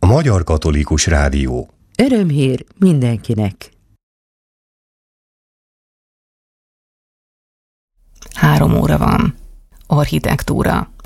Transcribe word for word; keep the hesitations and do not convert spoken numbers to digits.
Magyar Katolikus Rádió. Örömhír mindenkinek. Három óra van. Architektúra.